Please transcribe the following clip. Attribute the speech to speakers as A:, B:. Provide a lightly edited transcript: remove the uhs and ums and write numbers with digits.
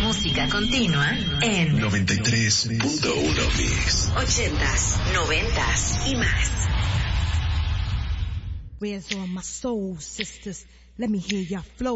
A: música continua en
B: 93.1 Mix.
A: 80s, 90s y más.
C: Where's all my soul sisters? Let me hear your flow.